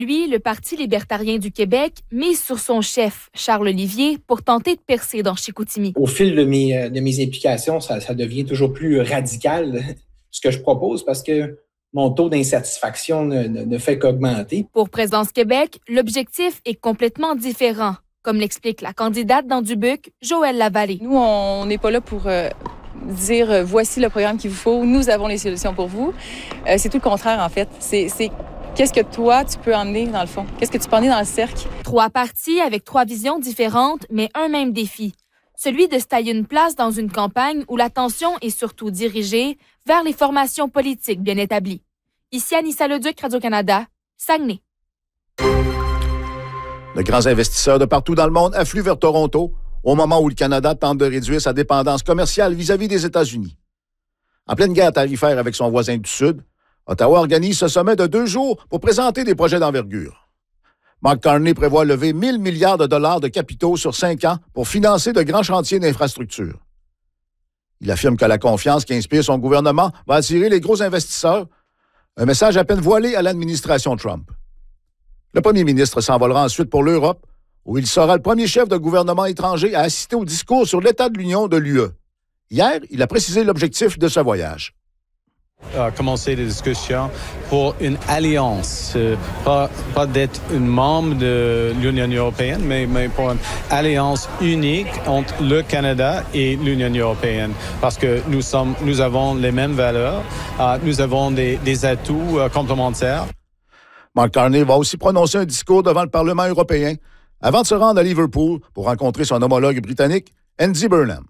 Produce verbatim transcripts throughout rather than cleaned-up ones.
Lui, le Parti libertarien du Québec mise sur son chef, Charles Olivier, pour tenter de percer dans Chicoutimi. Au fil de mes, de mes implications, ça, ça devient toujours plus radical, ce que je propose, parce que mon taux d'insatisfaction ne, ne, ne fait qu'augmenter. Pour Présence Québec, l'objectif est complètement différent, comme l'explique la candidate dans Dubuque, Joëlle Lavallée. Nous, on n'est pas là pour euh, dire euh, voici le programme qu'il vous faut, nous avons les solutions pour vous. Euh, c'est tout le contraire, en fait. C'est, c'est qu'est-ce que toi, tu peux emmener dans le fond? Qu'est-ce que tu peux emmener dans le cercle? Trois partis avec trois visions différentes, mais un même défi. Celui de se tailler une place dans une campagne où l'attention est surtout dirigée vers les formations politiques bien établies. Ici Anissa Leduc, Radio-Canada, Saguenay. De grands investisseurs de partout dans le monde affluent vers Toronto au moment où le Canada tente de réduire sa dépendance commerciale vis-à-vis des États-Unis. En pleine guerre tarifaire avec son voisin du Sud, Ottawa organise ce sommet de deux jours pour présenter des projets d'envergure. Mark Carney prévoit lever mille milliards de dollars de capitaux sur cinq ans pour financer de grands chantiers d'infrastructure. Il affirme que la confiance qui inspire son gouvernement va attirer les gros investisseurs, un message à peine voilé à l'administration Trump. Le premier ministre s'envolera ensuite pour l'Europe, où il sera le premier chef de gouvernement étranger à assister au discours sur l'état de l'Union de l'U E. Hier, il a précisé l'objectif de ce voyage. À commencer des discussions pour une alliance, euh, pas, pas d'être un membre de l'Union européenne, mais, mais pour une alliance unique entre le Canada et l'Union européenne, parce que nous sommes, nous avons les mêmes valeurs, euh, nous avons des, des atouts euh, complémentaires. Mark Carney va aussi prononcer un discours devant le Parlement européen avant de se rendre à Liverpool pour rencontrer son homologue britannique, Andy Burnham.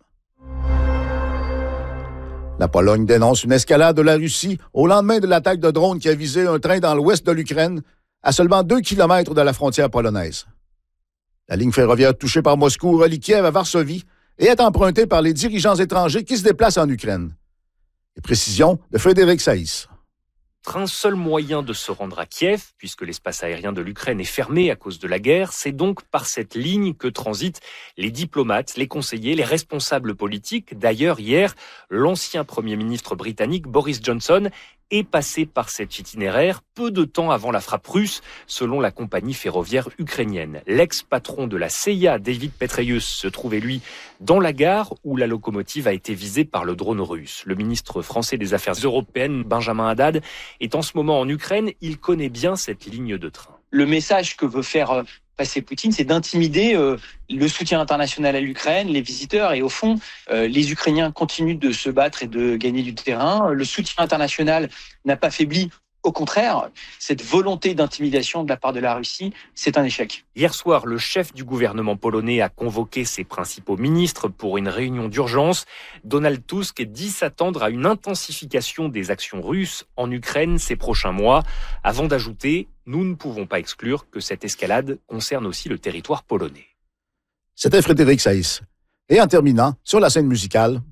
La Pologne dénonce une escalade de la Russie au lendemain de l'attaque de drone qui a visé un train dans l'ouest de l'Ukraine, à seulement deux kilomètres de la frontière polonaise. La ligne ferroviaire touchée par Moscou relie Kiev à Varsovie et est empruntée par les dirigeants étrangers qui se déplacent en Ukraine. Les précisions de Frédéric Saïs. Un seul moyen de se rendre à Kiev, puisque l'espace aérien de l'Ukraine est fermé à cause de la guerre, c'est donc par cette ligne que transitent les diplomates, les conseillers, les responsables politiques. D'ailleurs, hier, l'ancien Premier ministre britannique Boris Johnson est passé par cet itinéraire peu de temps avant la frappe russe, selon la compagnie ferroviaire ukrainienne. L'ex-patron de la C I A, David Petraeus, se trouvait, lui, dans la gare où la locomotive a été visée par le drone russe. Le ministre français des Affaires européennes, Benjamin Haddad, est en ce moment en Ukraine. Il connaît bien cette ligne de train. Le message que veut faire passer Poutine, c'est d'intimider euh, le soutien international à l'Ukraine, les visiteurs, et au fond, euh, les Ukrainiens continuent de se battre et de gagner du terrain. Le soutien international n'a pas faibli. Au contraire, cette volonté d'intimidation de la part de la Russie, c'est un échec. Hier soir, le chef du gouvernement polonais a convoqué ses principaux ministres pour une réunion d'urgence. Donald Tusk dit s'attendre à une intensification des actions russes en Ukraine ces prochains mois, avant d'ajouter « Nous ne pouvons pas exclure que cette escalade concerne aussi le territoire polonais ». C'était Frédéric Saïs. Et en terminant, sur la scène musicale...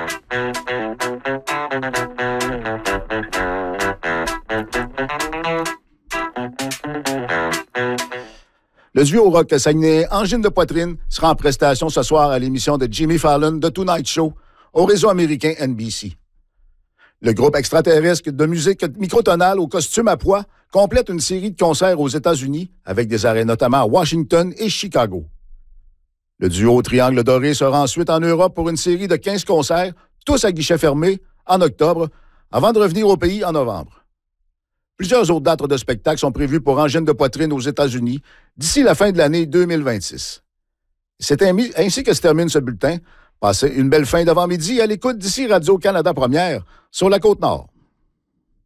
Le duo rock saguenay Angine de Poitrine sera en prestation ce soir à l'émission de Jimmy Fallon The Tonight Show au réseau américain N B C. Le groupe extraterrestre de musique microtonale au costume à pois complète une série de concerts aux États-Unis avec des arrêts notamment à Washington et Chicago. Le duo Triangle Doré sera ensuite en Europe pour une série de quinze concerts, tous à guichet fermé, en octobre, avant de revenir au pays en novembre. Plusieurs autres dates de spectacles sont prévues pour Angine de Poitrine aux États-Unis d'ici la fin de l'année deux mille vingt-six. C'est ainsi que se termine ce bulletin. Passez une belle fin d'avant-midi à l'écoute d'ici Radio-Canada Première sur la Côte-Nord.